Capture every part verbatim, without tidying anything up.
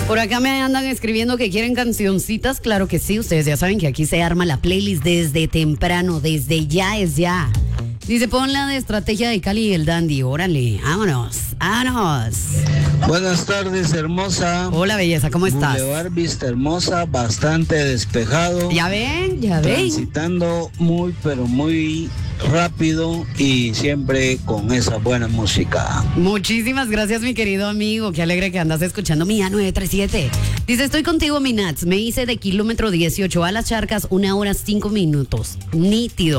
Por acá me andan escribiendo que quieren cancioncitas. Claro que sí, ustedes ya saben que aquí se arma la playlist desde temprano, desde ya es ya. Dice, pon la de Estrategia de Cali y el Dandy. Órale, vámonos, vámonos. Buenas tardes, hermosa. Hola, belleza, ¿cómo estás? Boulevard Vista Hermosa, bastante despejado. Ya ven, ya ven. Transitando muy, pero muy rápido y siempre con esa buena música. Muchísimas gracias, mi querido amigo. Qué alegre que andas escuchando Mía nueve tres siete. Dice, estoy contigo, mi Nats. Me hice de kilómetro dieciocho a Las Charcas, una hora cinco minutos. Nítido.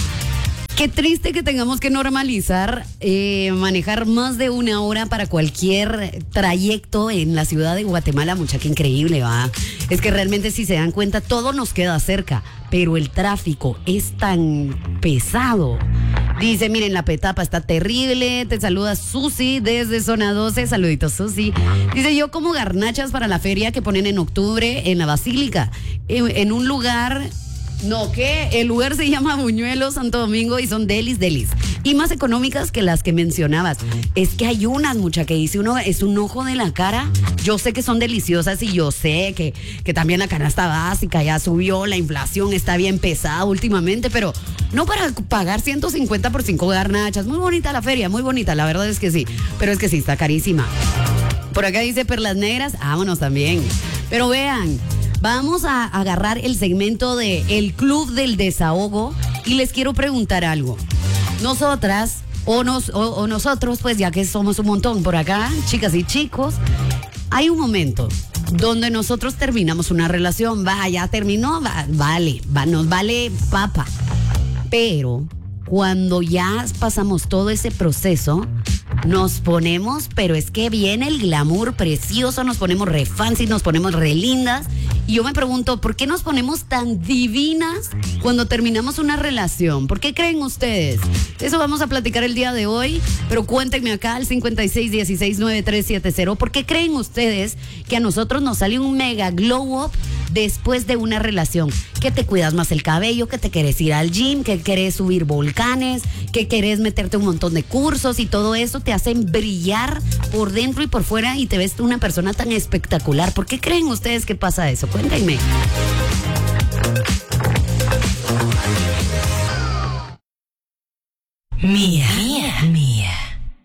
Qué triste que tengamos que normalizar eh, manejar más de una hora para cualquier trayecto en la ciudad de Guatemala. Mucha, que increíble, va. Es que realmente, si se dan cuenta, todo nos queda cerca, pero el tráfico es tan pesado. Dice, miren, la petapa está terrible. Te saluda Susi desde Zona doce. Saluditos, Susi. Dice, yo como garnachas para la feria que ponen en octubre en la Basílica, en, en un lugar... No, ¿qué? El lugar se llama Buñuelos, Santo Domingo, y son delis, delis. Y más económicas que las que mencionabas. Es que hay unas, mucha, que dice uno, es un ojo de la cara. Yo sé que son deliciosas y yo sé que, que también la canasta básica ya subió, la inflación está bien pesada últimamente, pero no para pagar ciento cincuenta por cinco garnachas. Muy bonita la feria, muy bonita, la verdad es que sí. Pero es que sí, está carísima. Por acá dice Perlas Negras, vámonos también. Pero vean... Vamos a agarrar el segmento de El Club del Desahogo y les quiero preguntar algo. Nosotras, o, nos, o, o nosotros, pues ya que somos un montón por acá, chicas y chicos, hay un momento donde nosotros terminamos una relación. Va, ya terminó, va, vale, va, nos vale papa. Pero cuando ya pasamos todo ese proceso, nos ponemos, pero es que viene el glamour precioso, nos ponemos re fancy, nos ponemos re lindas. Y yo me pregunto, ¿por qué nos ponemos tan divinas cuando terminamos una relación? ¿Por qué creen ustedes? Eso vamos a platicar el día de hoy, pero cuéntenme acá al cincuenta y seis dieciséis noventa y tres setenta. ¿Por qué creen ustedes que a nosotros nos sale un mega glow up después de una relación? Que te cuidas más el cabello, que te querés ir al gym, que querés subir volcanes, que querés meterte un montón de cursos y todo eso te hacen brillar por dentro y por fuera y te ves una persona tan espectacular. ¿Por qué creen ustedes que pasa eso? Cuéntenme. Mía.